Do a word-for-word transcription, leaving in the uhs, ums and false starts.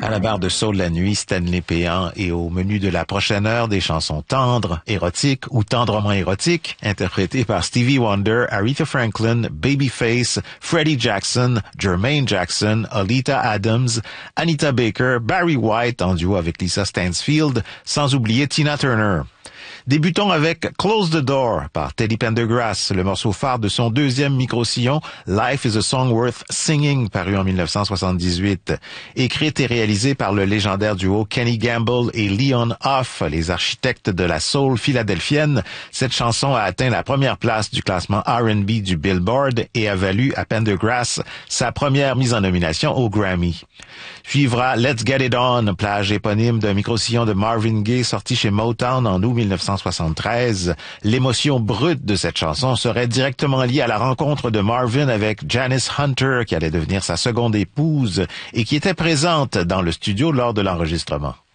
À la barre de Soul la nuit, Stanley Péan, et au menu de la prochaine heure, des chansons tendres, érotiques ou tendrement érotiques, interprétées par Stevie Wonder, Aretha Franklin, Babyface, Freddie Jackson, Jermaine Jackson, Oleta Adams, Anita Baker, Barry White en duo avec Lisa Stansfield, sans oublier Tina Turner. Débutons avec Close the Door par Teddy Pendergrass, le morceau phare de son deuxième micro-sillon Life is a Song Worth Singing, paru en mille neuf cent soixante-dix-huit. Écrite et réalisée par le légendaire duo Kenny Gamble et Leon Huff, les architectes de la soul philadelphienne, cette chanson a atteint la première place du classement R and B du Billboard et a valu à Pendergrass sa première mise en nomination au Grammy. Suivra Let's Get It On, plage éponyme d'un micro-sillon de Marvin Gaye sorti chez Motown en août mille neuf cent soixante-treize. L'émotion brute de cette chanson serait directement liée à la rencontre de Marvin avec Janice Hunter, qui allait devenir sa seconde épouse et qui était présente dans le studio lors de l'enregistrement.